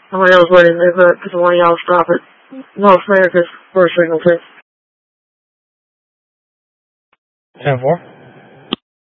Somebody else waiting. Because one of y'all stop it. North America's first signal too. 10-4.